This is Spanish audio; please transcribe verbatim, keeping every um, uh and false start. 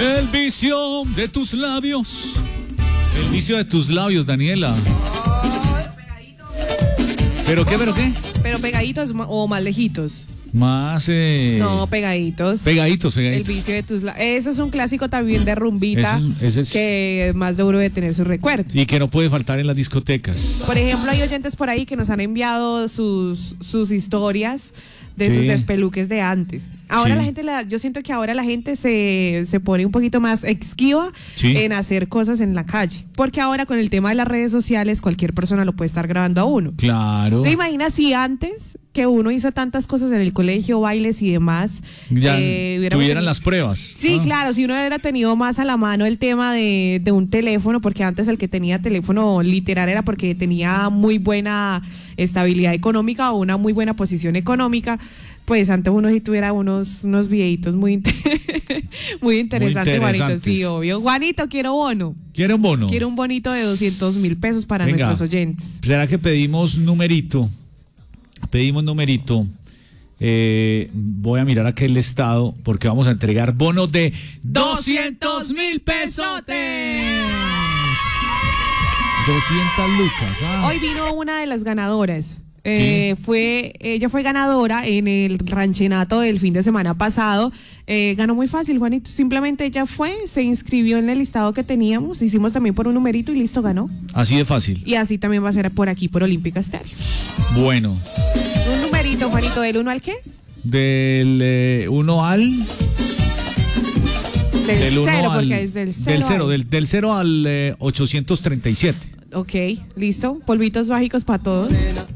El vicio de tus labios. El vicio de tus labios, Daniela. ¿Pero qué, pero qué? Pero pegaditos o más lejitos. Más, eh... No, pegaditos. Pegaditos, pegaditos. El vicio de tus labios. Eso es un clásico también de rumbita. Eso, ese es... que más de uno debe tener sus recuerdos. Y que no puede faltar en las discotecas. Por ejemplo, hay oyentes por ahí que nos han enviado sus, sus historias de Sí. sus despeluques de antes. Ahora Sí. la gente, la, yo siento que ahora la gente se, se pone un poquito más esquiva Sí. en hacer cosas en la calle. Porque ahora con el tema de las redes sociales, cualquier persona lo puede estar grabando a uno. Claro. ¿Se imagina si antes que uno hizo tantas cosas en el colegio, bailes y demás, Ya eh, hubiéramos tuvieran tenido- las pruebas. Sí, Ah. claro, si uno hubiera tenido más a la mano el tema de, de un teléfono, porque antes el que tenía teléfono literal era porque tenía muy buena estabilidad económica o una muy buena posición económica, pues antes uno sí tuviera unos, unos videitos muy, inter- muy interesantes, Juanito, interesantes. sí, obvio. Juanito, quiero bono. ¿Quiere un bono? Quiero un bonito de doscientos mil pesos para Venga. nuestros oyentes. ¿Será que pedimos numerito? Pedimos numerito. Eh, voy a mirar aquel estado porque vamos a entregar bonos de doscientos mil pesotes. doscientas lucas. Ah. Hoy vino una de las ganadoras. Eh, fue, ella fue ganadora en el ranchenato del fin de semana pasado. Eh, ganó muy fácil, Juanito. Simplemente ella fue, se inscribió en el listado que teníamos. Hicimos también por un numerito y listo, ganó. Así de fácil. Y así también va a ser por aquí, por Olímpica Estéreo. Bueno, Un numerito, Juanito, ¿del uno al qué? del uno al... Del, del uno cero, al- porque es del cero. Del cero, al- del, del cero al eh, ochocientos treinta y siete. Ok, listo. Polvitos mágicos para todos.